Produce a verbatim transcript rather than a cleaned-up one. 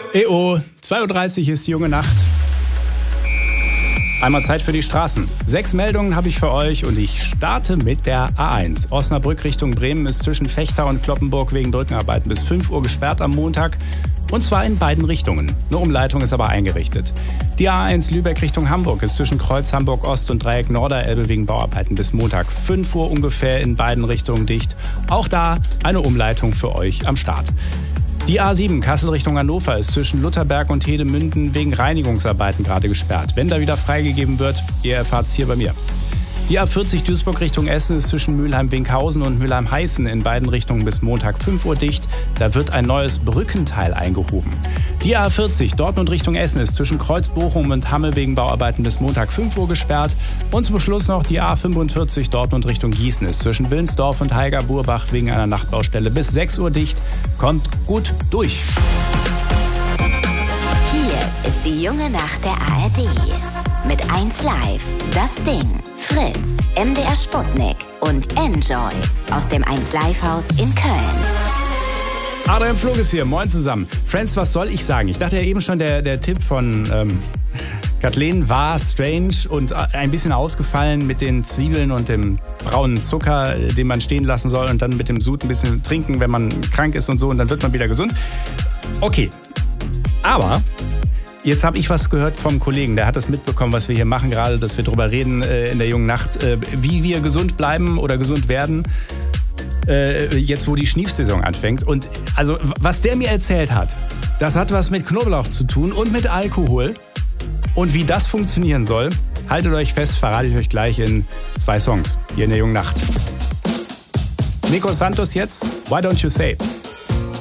E O, zwei Uhr dreißig ist die junge Nacht. Einmal Zeit für die Straßen. Sechs Meldungen habe ich für euch und ich starte mit der A eins. Osnabrück Richtung Bremen ist zwischen Vechta und Cloppenburg wegen Brückenarbeiten bis fünf Uhr gesperrt am Montag. Und zwar in beiden Richtungen. Eine Umleitung ist aber eingerichtet. Die A eins Lübeck Richtung Hamburg ist zwischen Kreuz Hamburg Ost und Dreieck Norderelbe wegen Bauarbeiten bis Montag fünf Uhr ungefähr in beiden Richtungen dicht. Auch da eine Umleitung für euch am Start. Die A sieben Kassel Richtung Hannover ist zwischen Lutherberg und Hedemünden wegen Reinigungsarbeiten gerade gesperrt. Wenn da wieder freigegeben wird, ihr erfahrt's hier bei mir. Die A vierzig Duisburg Richtung Essen ist zwischen Mülheim-Winkhausen und Mülheim-Heißen in beiden Richtungen bis Montag fünf Uhr dicht. Da wird ein neues Brückenteil eingehoben. Die A vierzig Dortmund Richtung Essen ist zwischen Kreuz-Bochum und Hamme wegen Bauarbeiten bis Montag fünf Uhr gesperrt. Und zum Schluss noch die A fünfundvierzig Dortmund Richtung Gießen ist zwischen Wilnsdorf und Heiger-Burbach wegen einer Nachtbaustelle bis sechs Uhr dicht. Kommt gut durch. Hier ist die junge Nacht der A R D. Mit eins Live, das Ding, Fritz, M D R Sputnik und Enjoy aus dem eins Live Haus in Köln. Adrian Flog ist hier, moin zusammen. Friends, was soll ich sagen? Ich dachte ja eben schon, der, der Tipp von ähm, Kathleen war strange und ein bisschen ausgefallen mit den Zwiebeln und dem braunen Zucker, den man stehen lassen soll und dann mit dem Sud ein bisschen trinken, wenn man krank ist und so, und dann wird man wieder gesund. Okay, aber jetzt habe ich was gehört vom Kollegen, der hat das mitbekommen, was wir hier machen gerade, dass wir drüber reden äh, in der jungen Nacht, äh, wie wir gesund bleiben oder gesund werden, äh, jetzt wo die Schniefsaison anfängt. Und also was der mir erzählt hat, das hat was mit Knoblauch zu tun und mit Alkohol. Und wie das funktionieren soll, haltet euch fest, verrate ich euch gleich in zwei Songs hier in der jungen Nacht. Nico Santos jetzt, Why Don't You Say?